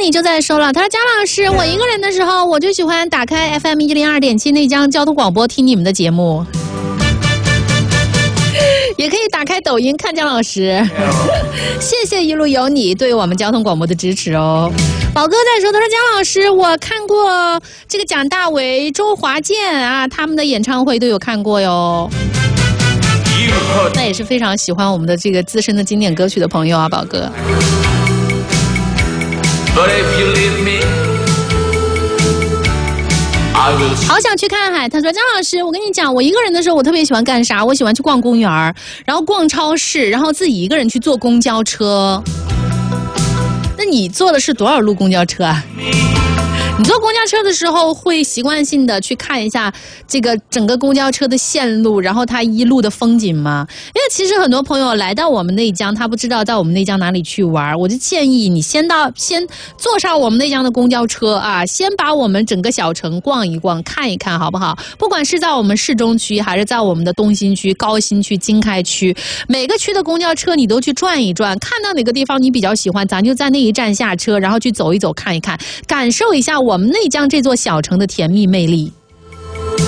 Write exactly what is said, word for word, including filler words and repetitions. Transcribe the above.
里就在说了，他说姜老师，我一个人的时候，我就喜欢打开 F M 一零二点七内江交通广播听你们的节目。也可以打开抖音看姜老师，谢谢一路有你对我们交通广播的支持哦。宝哥在说，他说姜老师，我看过这个蒋大为、周华健啊，他们的演唱会都有看过哟。那也是非常喜欢我们的这个资深的经典歌曲的朋友啊，宝哥。好想去看海。他说张老师，我跟你讲，我一个人的时候我特别喜欢干啥？我喜欢去逛公园，然后逛超市，然后自己一个人去坐公交车。那你坐的是多少路公交车啊？你坐公交车的时候会习惯性的去看一下这个整个公交车的线路，然后它一路的风景吗？因为其实很多朋友来到我们内江，他不知道到我们内江哪里去玩，我就建议你先到先坐上我们内江的公交车啊，先把我们整个小城逛一逛，看一看，好不好？不管是在我们市中区，还是在我们的东新区、高新区、经开区，每个区的公交车你都去转一转，看到哪个地方你比较喜欢，咱就在那一站下车，然后去走一走、看一看，感受一下我们内江这座小城的甜蜜魅力。